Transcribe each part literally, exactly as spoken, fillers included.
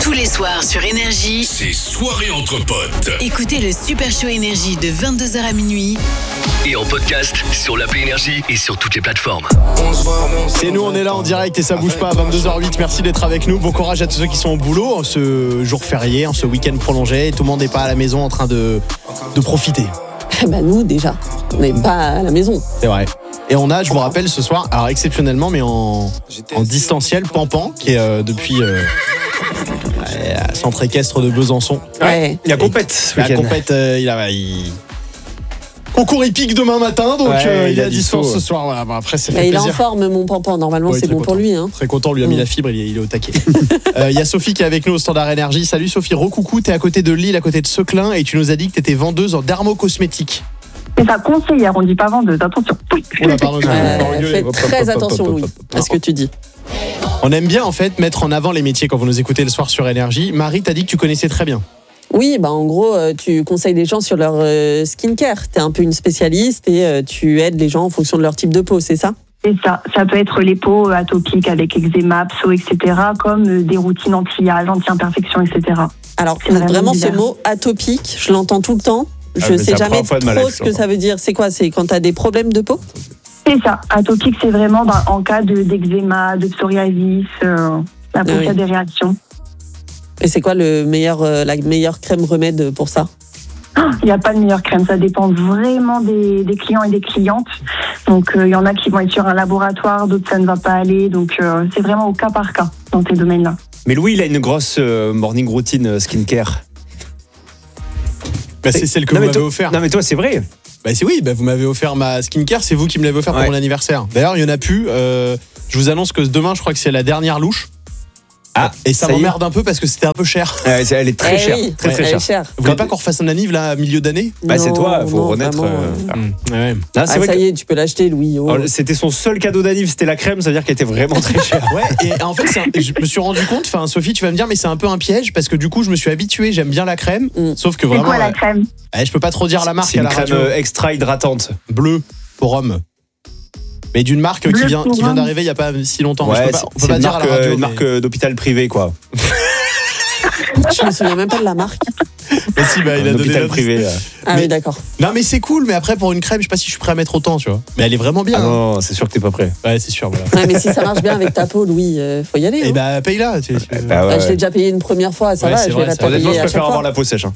Tous les soirs sur Énergie, c'est soirée entre potes. Écoutez le Super Show Énergie de vingt-deux heures à minuit. Et en podcast sur l'appli Énergie et sur toutes les plateformes. Et nous on est là en direct et ça bouge pas à vingt-deux heures huit. Merci d'être avec nous. Bon courage à tous ceux qui sont au boulot en ce jour férié, en ce week-end prolongé. Tout le monde n'est pas à la maison en train de, de profiter. Bah nous déjà, on n'est pas à la maison. C'est vrai. Et on a, je vous rappelle ce soir, alors exceptionnellement mais en, en distanciel, Pampan qui est euh, depuis euh, ouais, à centre équestre de Besançon. Ouais. Il y a compète ce La week-end. compète, euh, il a... Il... Concours épique demain matin, donc Ouais, euh, il, il est a à dit distance saut. ce soir. Voilà. Bon, après, ça fait Bah, il est en plaisir. forme, mon Pampan. Normalement, Ouais, c'est très bon pour content. lui. Hein. Très content, on lui a mis Mm. la fibre, il est, il est au taquet. Il euh, y a Sophie qui est avec nous au Standard Énergie. Salut Sophie, recoucou, t'es à côté de Lille, à côté de Seclin, et tu nous as dit que t'étais vendeuse en dermocosmétique. C'est ça, conseillère, on dit pas vendeuse, attention. Oula, pardon, je vais Euh, pas engueuler. fais Hop, hop, très hop, hop, attention, hop, hop, Louis, hop. à ce que tu dis. On aime bien en fait mettre en avant les métiers quand vous nous écoutez le soir sur Énergie. Marie, t'as dit que tu connaissais très bien. Oui, bah en gros, euh, tu conseilles les gens sur leur euh, skincare. Tu es un peu une spécialiste et euh, tu aides les gens en fonction de leur type de peau, c'est ça ? C'est ça, ça peut être les peaux atopiques avec eczéma, pso, et cetera, comme euh, des routines anti-âge, anti-imperfection, et cetera. Alors, C'est vraiment vraiment, ce divers. mot atopique, je l'entends tout le temps. Je Ah, mais sais c'est la jamais première fois de ma trop life, ce que je ça veut dire. C'est quoi ? C'est quand tu as des problèmes de peau ? C'est ça, atopique, c'est vraiment ben, en cas de, d'eczéma, de psoriasis, euh, la peau Ah oui. qui a des réactions. Et c'est quoi le meilleur, euh, la meilleure crème remède pour ça ? Il n'y a pas de meilleure crème, ça dépend vraiment des, des clients et des clientes. Donc il euh, y en a qui vont être sur un laboratoire, d'autres ça ne va pas aller. Donc euh, c'est vraiment au cas par cas dans ces domaines-là. Mais Louis, il a une grosse euh, morning routine euh, skincare. Bah, c'est celle que Non, vous mais m'avez toi- offert. Non mais toi c'est vrai. Bah c'est oui, bah, vous m'avez offert ma skincare, c'est vous qui me l'avez offert Ouais. pour mon anniversaire. D'ailleurs, il y en a plus. Euh, je vous annonce que demain, je crois que c'est la dernière louche. Ah, Et ça, ça y est. m'emmerde un peu parce que c'était un peu cher. Euh, c'est- elle est très Eh chère, oui, très très elle chère. est chère. Vous voulez pas qu'on refasse un anniv là, à milieu d'année? Bah c'est Non, toi, faut non, renaître. vraiment, euh, euh, faire. Mmh. Ouais. Non, Ah, c'est vrai ça que- y est, tu peux l'acheter, Louis. Oh. Alors, c'était son seul cadeau d'anniv, c'était la crème, ça veut dire qu'elle était vraiment très chère. Ouais, et en fait, c'est un- je me suis rendu compte, enfin, Sophie, tu vas me dire, mais c'est un peu un piège parce que du coup, je me suis habitué, j'aime bien la crème, Mm. sauf que C'est vraiment, quoi la euh, crème? eh, je peux pas trop dire la marque C'est à une la crème radio. euh, extra hydratante. Bleue pour homme. Mais d'une marque qui Bleu vient, pour qui vient homme. d'arriver il y a pas si longtemps. Je Ouais, peux pas, c'est on peut c'est pas une dire marque, à la radio. euh, une mais- marque euh, d'hôpital privé quoi. Je me souviens même pas de la marque. Mais si, bah, il a Un donné hôpital la- privé. euh. Ah Mais- oui, d'accord. Non, mais c'est cool, mais après, pour une crème, je sais pas si je suis prêt à mettre autant, tu vois. Mais elle est vraiment bien. Ah hein. non, c'est sûr que t'es pas prêt. Ouais, c'est sûr, voilà. Ouais, mais si ça marche bien avec ta peau, Louis, euh, faut y aller. Et hein. bah, paye-la. tu- tu- Bah Bah, ouais. je l'ai déjà payé une première fois, ça Ouais, va, c'est je vrai, vais la c'est vrai. Honnêtement, payer je à chaque préfère avoir fois. la peau sèche. Hein.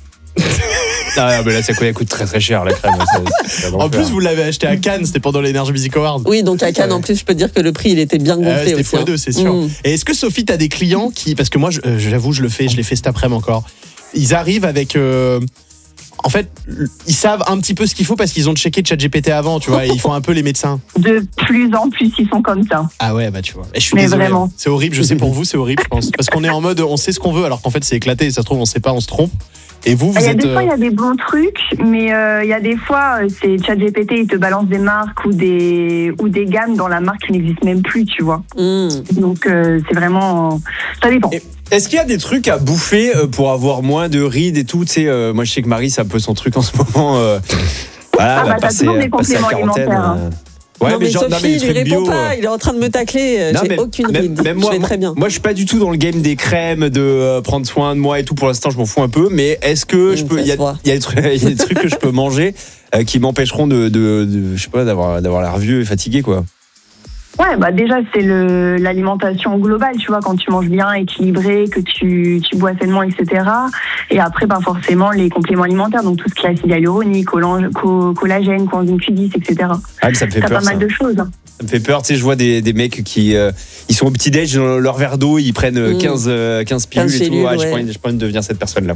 Ah, mais là, ça coûte, elle coûte très très cher la crème. c'est- c'est En plus, vous l'avez acheté à Cannes, c'était pendant l'Energy Music Award. Oui, donc à Cannes, en plus, je peux te dire que le prix, il était bien Euh, gonflé c'était aussi. fois hein. deux, c'est sûr. Mm. Et est-ce que Sophie, t'as des clients qui, parce que moi, je- euh, j'avoue, je le fais, je l'ai fait cet après-midi encore. Ils arrivent avec, euh, en fait, ils savent un petit peu ce qu'il faut parce qu'ils ont checké ChatGPT avant, tu vois, et ils font un peu les médecins. De plus en plus, ils sont comme ça. Ah ouais, bah tu vois. Et je suis Mais désolé. vraiment. hein. C'est horrible, je sais pour vous, c'est horrible, je pense, parce qu'on est en mode, on sait ce qu'on veut, alors qu'en fait, c'est éclaté. Et ça se trouve, on sait pas, on se trompe. Et vous, vous Il y a êtes. des fois, euh, il y a des bons trucs, mais euh, il y a des fois, euh, c'est ChatGPT, il te balance des marques ou des, ou des gammes dans la marque qui n'existe même plus, tu vois. Mm. Donc, euh, c'est vraiment. Ça dépend. Et- Est-ce qu'il y a des trucs à bouffer euh, pour avoir moins de rides et tout? Tu sais, euh, moi je sais que Marie, c'est un peu son truc en ce moment. euh, voilà, Ah elle bah, va t'as passer, toujours des passer la compléments quarantaine. alimentaires, euh. Ouais, non, mais, genre, Sophie, non, mais les il lui trucs répond bio, pas, euh. il est en train de me tacler. euh, Non, J'ai mais aucune même, ride. même je moi, vais moi, très bien. moi, je suis pas du tout dans le game des crèmes, de euh, prendre soin de moi et tout. Pour l'instant, je m'en fous un peu. Mais est-ce que je Mm, peux? ça Il y, a- se voit. il y a des trucs, il y a des trucs que je peux manger euh, qui m'empêcheront de, de, de- je sais pas, d'avoir, d'avoir l'air vieux et fatigué, quoi. Ouais, bah déjà, c'est le, l'alimentation globale, tu vois, quand tu manges bien, équilibré, que tu, tu bois sainement, et cetera. Et après, bah, forcément, les compléments alimentaires, donc tout ce qui est acide hyaluronique, collang- co- collagène, coenzyme Q dix, et cetera. Ah, mais ça me fait T'as peur. pas mal ça. de choses. Ça me fait peur, tu sais, je vois des, des mecs qui euh, ils sont au petit-déj, dans leur verre d'eau, ils prennent euh, Mm. quinze, euh, quinze pilules quinze et tout. cellules, Ouais, j'ai ouais. pas envie- j'ai pas envie de devenir cette personne-là.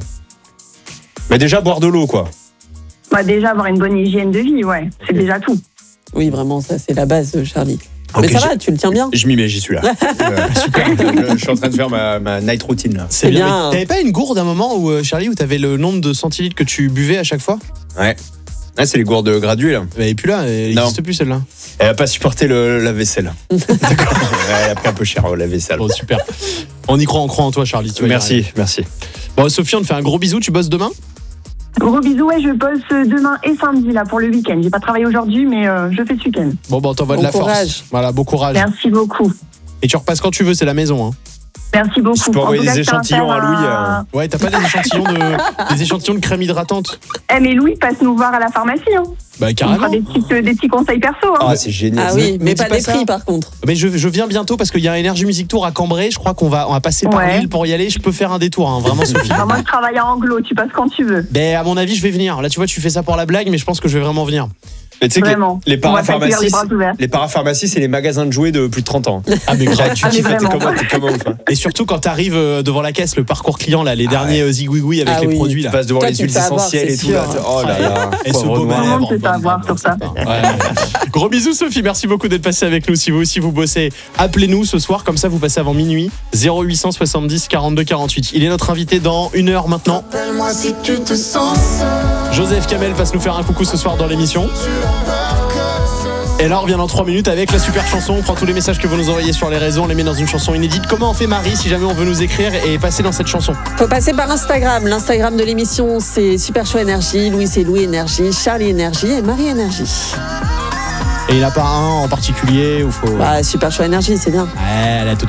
Mais déjà, boire de l'eau, quoi. Bah, déjà, avoir une bonne hygiène de vie, ouais, c'est Ok. déjà tout. Oui, vraiment, ça, c'est la base, Charlie. Ok, mais ça j'ai- va, tu le tiens bien. Je m'y mets, j'y suis là. Euh, super, je, je suis en train de faire ma, ma night routine, là. C'est C'est bien. bien. Mais T'avais pas une gourde à un moment où, euh, Charlie, où t'avais le nombre de centilitres que tu buvais à chaque fois? Ouais. Ah, c'est les gourdes graduées, là. Elle est plus là, elle Non. n'existe plus celle-là. Elle a pas supporté le, la vaisselle. D'accord. Elle a pris un peu cher, la vaisselle. Bon, super. On y croit, on croit en toi, Charlie. Tu vas y Merci, arriver. merci. Bon, Sophie, on te fait un gros bisou. Tu bosses demain? Gros bisous, ouais, je bosse demain et samedi, là, pour le week-end. J'ai pas travaillé aujourd'hui, mais euh, je fais ce week-end. Bon, bah, on t'envoie Bon de la courage. force. Voilà, bon courage. Merci beaucoup. Et tu repasses quand tu veux, c'est la maison. Hein. Merci beaucoup. Je peux En envoyer tout cas, des je tiens échantillons faire à Louis, un- Ouais, t'as pas des échantillons de, des échantillons de crème hydratante? Eh, mais Louis passe nous voir à la pharmacie. Hein. Bah, On carrément. fera des petits, des petits conseils perso. Hein. Ah, c'est génial. Ah oui, me mais dis pas pas des ça. prix par contre. Mais je, je viens bientôt parce qu'il y a un Energy Music Tour à Cambrai. Je crois qu'on va, on va passer par Ouais. Lille pour y aller. Je peux faire un détour, hein, vraiment, Sophie. Enfin, moi, je travaille à Anglo, tu passes quand tu veux. Ben, à mon avis, je vais venir. Là, tu vois, tu fais ça pour la blague, mais je pense que je vais vraiment venir. Mais tu sais que les, Vraiment. les On va t'accueillir parapharmacies, les bras ouverts. les parapharmacies, c'est les magasins de jouets de plus de trente ans. Ah, mais grave. Tu Ah, mais kiffes, t'es vraiment. comment, t'es comment, enfin. Et surtout quand t'arrives euh, devant la caisse, le parcours client, là, les derniers euh, zigouigoui avec Ah les oui. produits, Tu là. passes devant Toi, les tu huiles te fais avoir, essentielles et c'est tout. Là. sûr. Oh là là. Et ce Pauvre beau noir. Tout le monde manèvre, peut bonne savoir manœuvre, sur ça. c'est pas- Ouais. Gros bisous, Sophie. Merci beaucoup d'être passé avec nous. Si vous aussi vous bossez, appelez-nous ce soir. Comme ça, vous passez avant minuit. zéro huit cent soixante-dix quarante-deux quarante-huit. Il est notre invité dans une heure maintenant. Joseph Kamel passe nous faire un coucou ce soir dans l'émission. Et là, on revient dans trois minutes avec la super chanson. On prend tous les messages que vous nous envoyez sur les réseaux, on les met dans une chanson inédite. Comment on fait, Marie, si jamais on veut nous écrire et passer dans cette chanson? Faut passer par Instagram. L'Instagram de l'émission, c'est Super Show Énergie. Louis, c'est Louis Énergie. Charlie Énergie et Marie Énergie. Et il n'y en a pas un en particulier où faut. Bah, Super Show Énergie, c'est bien. Ouais, allez, à tout de suite.